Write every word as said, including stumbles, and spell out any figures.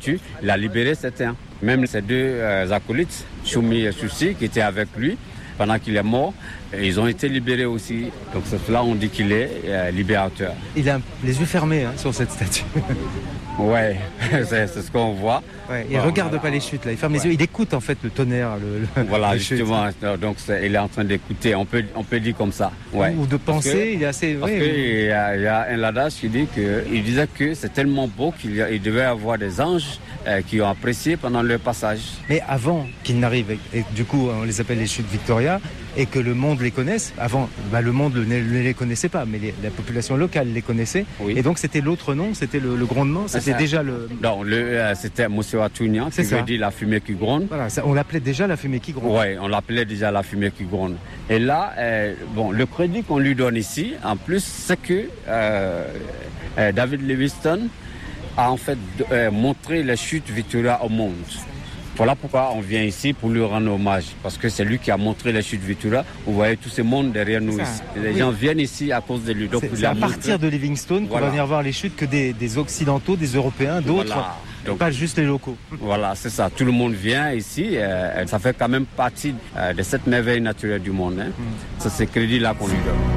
statue, il a libéré certains. Même ses deux euh, acolytes, Choumi et Soussi, qui étaient avec lui, pendant qu'il est mort, ils ont été libérés aussi. Donc c'est là on dit qu'il est euh, libérateur. Il a les yeux fermés hein, sur cette statue. Ouais, c'est, c'est ce qu'on voit. Ouais, il ne bon, regarde voilà. pas les chutes, là. Il ferme ouais. les yeux, il écoute en fait le tonnerre. Le, le, voilà, justement, chutes. Donc c'est, il est en train d'écouter, on peut, on peut dire comme ça. Ouais. Ou de penser, que, il est assez... Parce ouais, qu'il oui. y, a, il y a un adage qui dit qu'il disait que c'est tellement beau qu'il y a, il devait y avoir des anges euh, qui ont apprécié pendant leur passage. Mais avant qu'il n'arrive, et, et du coup on les appelle les chutes Victoria, et que le monde les connaisse, avant bah, le monde ne, ne les connaissait pas, mais les, la population locale les connaissait, oui. Et donc c'était l'autre nom, c'était le, le grondement, c'était ça. déjà le... Non, le, euh, c'était Moussouatounian, qui veut dire la fumée qui gronde. Voilà, ça, on l'appelait déjà la fumée qui gronde. Oui, on l'appelait déjà la fumée qui gronde. Et là, euh, bon, le crédit qu'on lui donne ici, en plus, c'est que euh, euh, David Livingstone a en fait euh, montré les chutes Victoria au monde. Voilà pourquoi on vient ici pour lui rendre hommage, parce que c'est lui qui a montré les chutes Victoria. Vous voyez tout ce monde derrière nous ici. Les oui. gens viennent ici à cause de lui. Donc, c'est, c'est à partir montré. de Livingstone voilà. qu'on va venir voir les chutes que des, des Occidentaux, des Européens, d'autres, voilà. Donc, pas juste les locaux. Voilà, c'est ça. Tout le monde vient ici. Euh, ça fait quand même partie euh, de cette merveille naturelle du monde. Hein. Mm. C'est ce crédit-là qu'on lui donne.